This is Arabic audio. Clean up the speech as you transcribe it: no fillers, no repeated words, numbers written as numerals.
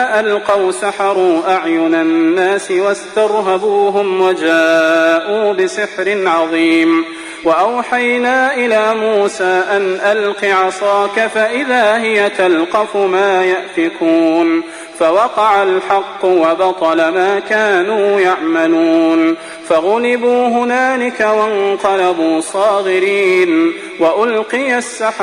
ألقوا سحروا أعين الناس واسترهبوهم وجاءوا بسحر عظيم وأوحينا إلى موسى أن ألق عصاك فإذا هي تلقف ما يأفكون فوقع الحق وبطل ما كانوا يعملون فغلبوا هنالك وانقلبوا صاغرين وألقي السحرة